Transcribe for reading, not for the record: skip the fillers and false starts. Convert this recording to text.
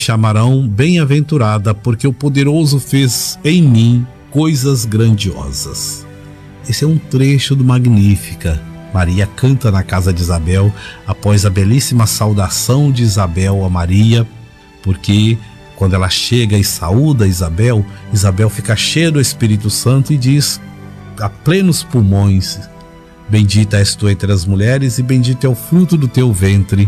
chamarão bem-aventurada, porque o poderoso fez em mim coisas grandiosas. Esse é um trecho do Magnífica. Maria canta na casa de Isabel após a belíssima saudação de Isabel a Maria, porque quando ela chega e saúda Isabel, Isabel fica cheia do Espírito Santo e diz a plenos pulmões: bendita és tu entre as mulheres e bendito é o fruto do teu ventre.